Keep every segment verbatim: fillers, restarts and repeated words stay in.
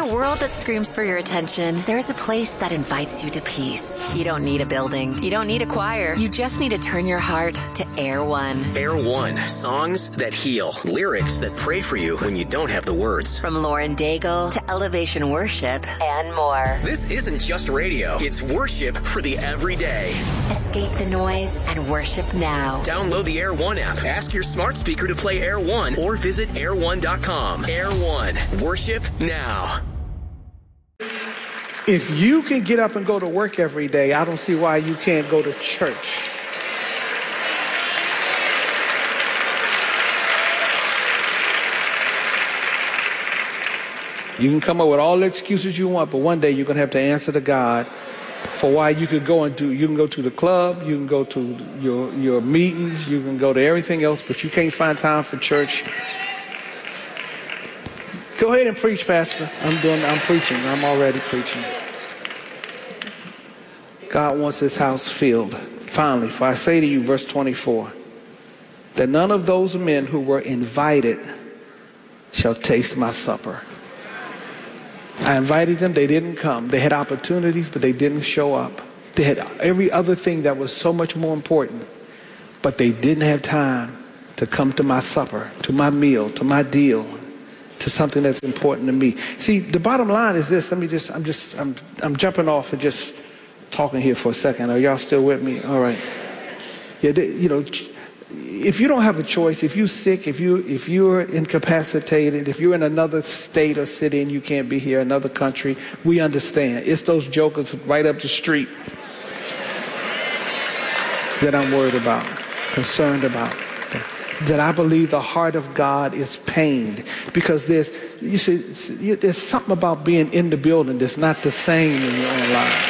a world that screams for your attention, there's a place that invites you to peace. You don't need a building. You don't need a choir. You just need to turn your heart to Air One. Air One. Songs that heal. Lyrics that pray for you when you don't have the words. From Lauren Daigle to Elevation Worship and more. This isn't just radio. It's worship for the everyday. Escape the noise and worship now. Download the Air One app. Ask your smart speaker to play Air One or visit air one dot com. Air One. Worship now. If you can get up and go to work every day, I don't see why you can't go to church. You can come up with all the excuses you want, but one day you're going to have to answer to God for why you could go and do, you can go to the club, you can go to your, your meetings, you can go to everything else, but you can't find time for church. Go ahead and preach, Pastor. I'm doing, I'm preaching. I'm already preaching. God wants his house filled. Finally, for I say to you, verse twenty-four, that none of those men who were invited shall taste my supper. I invited them, they didn't come. They had opportunities, but they didn't show up. They had every other thing that was so much more important, but they didn't have time to come to my supper, to my meal, to my deal, to something that's important to me. See, the bottom line is this. Let me just, I'm just, I'm, I'm jumping off and just talking here for a second. Are y'all still with me? All right. Yeah, they, you know, if you don't have a choice, if you're sick, if you if you're incapacitated, if you're in another state or city and you can't be here, another country, we understand. It's those jokers right up the street that I'm worried about, concerned about. That I believe the heart of God is pained because there's you see there's something about being in the building that's not the same in your own life.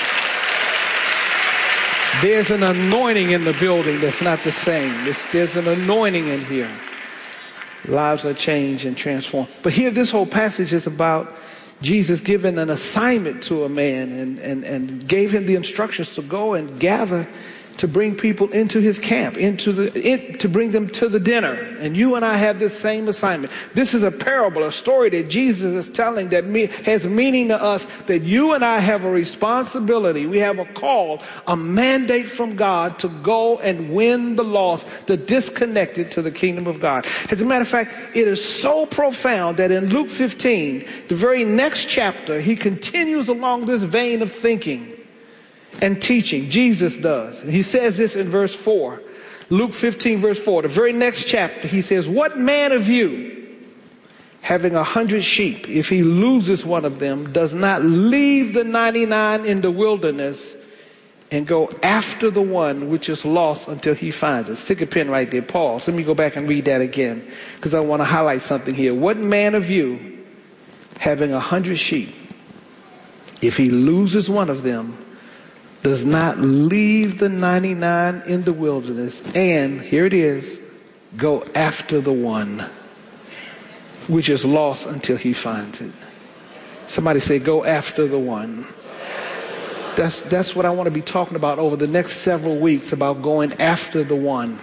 There's an anointing in the building that's not the same. There's, there's an anointing in here. Lives are changed and transformed. But here, this whole passage is about Jesus giving an assignment to a man and, and, and gave him the instructions to go and gather to bring people into his camp, into the in, to bring them to the dinner. And you and I have this same assignment. This is a parable, a story that Jesus is telling that me, has meaning to us, that you and I have a responsibility. We have a call, a mandate from God to go and win the lost, the disconnected to the kingdom of God. As a matter of fact, it is so profound that in Luke fifteen, the very next chapter, he continues along this vein of thinking and teaching. Jesus does. He says this in verse four. Luke fifteen, verse four. The very next chapter, he says, what man of you, having a hundred sheep, if he loses one of them, does not leave the ninety-nine in the wilderness and go after the one which is lost until he finds it? Stick a pin right there. Pause. Let me go back and read that again, because I want to highlight something here. What man of you, having a hundred sheep, if he loses one of them, does not leave the ninety-nine in the wilderness and, here it is, go after the one which is lost until he finds it? Somebody say, go after the one. That's, that's what I want to be talking about over the next several weeks, about going after the one.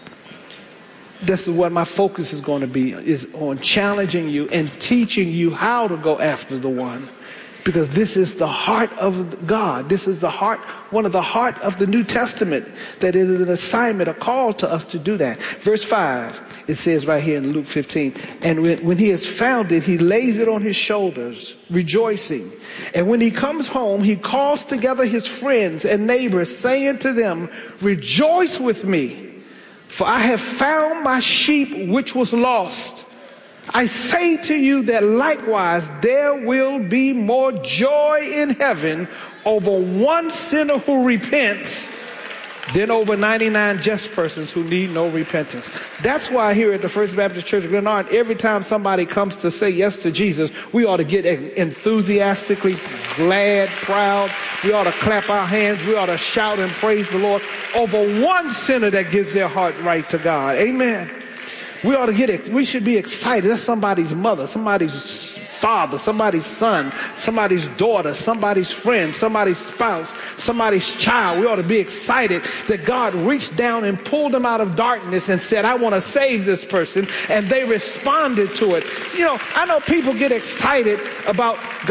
This is what my focus is going to be, is on challenging you and teaching you how to go after the one. Because this is the heart of God. This is the heart, one of the heart of the New Testament, that it is an assignment, a call to us to do that. Verse five, it says right here in Luke fifteen, and when, when he has found it, he lays it on his shoulders, rejoicing. And when he comes home, he calls together his friends and neighbors, saying to them, rejoice with me, for I have found my sheep which was lost. I say to you that likewise there will be more joy in heaven over one sinner who repents than over ninety-nine just persons who need no repentance. That's why here at the First Baptist Church of Glenard, every time somebody comes to say yes to Jesus, we ought to get enthusiastically glad, proud. We ought to clap our hands. We ought to shout and praise the Lord over one sinner that gives their heart right to God. Amen. We ought to get it. We should be excited. That's somebody's mother, somebody's father, somebody's son, somebody's daughter, somebody's friend, somebody's spouse, somebody's child. We ought to be excited that God reached down and pulled them out of darkness and said, I want to save this person. And they responded to it. You know, I know people get excited about